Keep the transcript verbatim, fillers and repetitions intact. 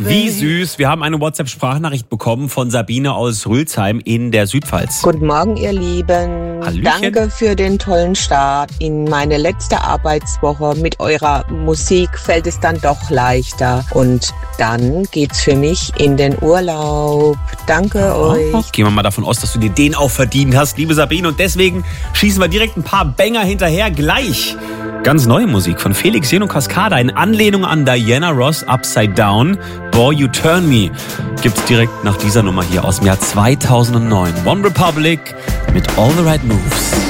Wie süß. Wir haben eine WhatsApp-Sprachnachricht bekommen von Sabine aus Rülsheim in der Südpfalz. Guten Morgen, ihr Lieben. Hallöchen. Danke für den tollen Start in meine letzte Arbeitswoche. Mit eurer Musik fällt es dann doch leichter. Und dann geht's für mich in den Urlaub. Danke Oh, euch. gehen wir mal davon aus, dass du dir den auch verdient hast, liebe Sabine. Und deswegen schießen wir direkt ein paar Banger hinterher. Gleich ganz neue Musik von Felix Jen und Cascada in Anlehnung an Diana Ross, Upside Down. Boy, You Turn Me gibt's direkt nach dieser Nummer hier aus dem Jahr zweitausendneun. One Republic mit All the Right Moves.